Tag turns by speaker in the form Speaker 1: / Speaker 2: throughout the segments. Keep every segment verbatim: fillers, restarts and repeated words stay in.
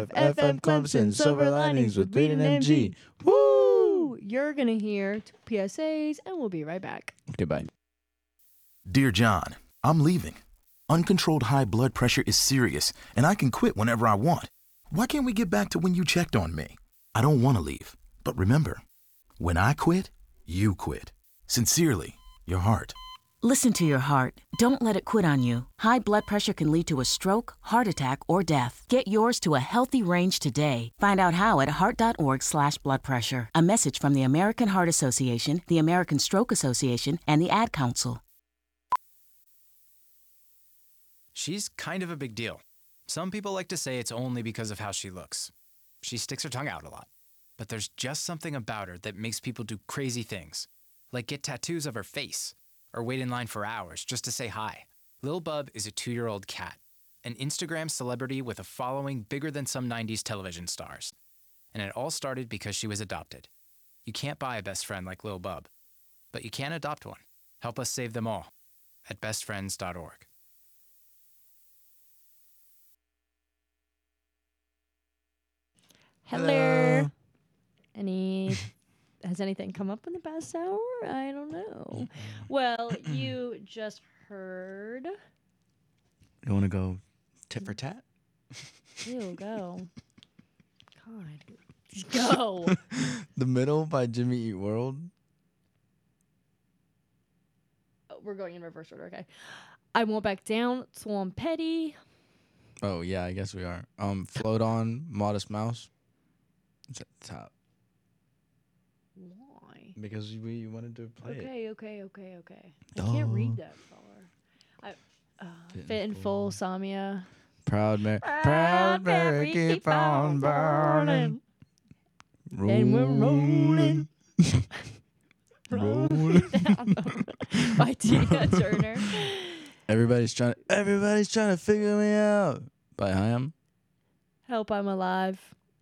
Speaker 1: F, F M Clemson, Silver Linings with Beat and M G. Woo!
Speaker 2: You're going to hear two P S As, and we'll be right back.
Speaker 1: Goodbye.
Speaker 3: Dear John, I'm leaving. Uncontrolled high blood pressure is serious, and I can quit whenever I want. Why can't we get back to when you checked on me? I don't want to leave. But remember, when I quit, you quit. Sincerely, your heart.
Speaker 4: Listen to your heart. Don't let it quit on you. High blood pressure can lead to a stroke, heart attack, or death. Get yours to a healthy range today. Find out how at heart.org slash blood pressure. A message from the American Heart Association, the American Stroke Association, and the Ad Council.
Speaker 5: She's kind of a big deal. Some people like to say it's only because of how she looks. She sticks her tongue out a lot. But there's just something about her that makes people do crazy things, like get tattoos of her face, or wait in line for hours just to say hi. Lil Bub is a two-year-old cat, an Instagram celebrity with a following bigger than some nineties television stars. And it all started because she was adopted. You can't buy a best friend like Lil Bub, but you can adopt one. Help us save them all at best friends dot org.
Speaker 2: Hello.
Speaker 1: Hello.
Speaker 2: Any has anything come up in the past hour? I don't know. Well, you just heard.
Speaker 1: You want to go tit for tat?
Speaker 2: Ew, go. God, just go.
Speaker 1: The Middle by Jimmy Eat World.
Speaker 2: Oh, we're going in reverse order. Okay. I won't back down. Swan Petty.
Speaker 1: Oh yeah, I guess we are. Um, Float On, Modest Mouse. It's at the top
Speaker 2: Why?
Speaker 1: because we wanted to play it.
Speaker 2: Okay, okay, okay, okay. I
Speaker 1: Duh.
Speaker 2: can't read that far. I uh,
Speaker 1: Fit
Speaker 2: fit
Speaker 1: and
Speaker 2: and full, Samia.
Speaker 1: Proud Mary,
Speaker 2: Proud
Speaker 1: Proud Mary,
Speaker 2: Mary,
Speaker 1: keep on burning.
Speaker 2: And we're rolling.
Speaker 1: Rolling.
Speaker 2: Down by Tina Turner.
Speaker 1: Everybody's trying. Everybody's trying to figure me out. By Hyam.
Speaker 2: Help, I'm alive.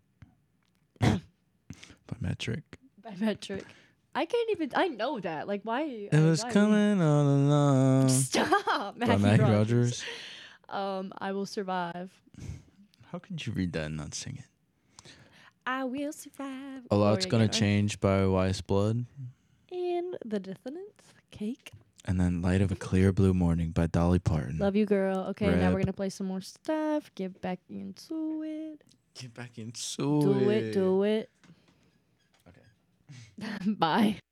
Speaker 1: By Metric.
Speaker 2: By Metric. I can't even. I know that. Like, why?
Speaker 1: It
Speaker 2: I-
Speaker 1: was
Speaker 2: why-
Speaker 1: coming all along.
Speaker 2: Stop,
Speaker 1: By
Speaker 2: Maggie,
Speaker 1: Maggie
Speaker 2: Rogers.
Speaker 1: Rogers.
Speaker 2: Um, I will survive.
Speaker 1: How could you read that and not sing it?
Speaker 2: I will survive.
Speaker 1: A lot's
Speaker 2: Gloria
Speaker 1: gonna
Speaker 2: Gaynor.
Speaker 1: change by Wise Blood.
Speaker 2: And the Dissonance Cake.
Speaker 1: And then Light of a Clear Blue Morning by Dolly Parton.
Speaker 2: Love you, girl. Okay, now
Speaker 1: Rip.
Speaker 2: we're gonna play some more stuff. Get back into it.
Speaker 1: Get back into
Speaker 2: Do it. Do it.
Speaker 1: Okay.
Speaker 2: Bye.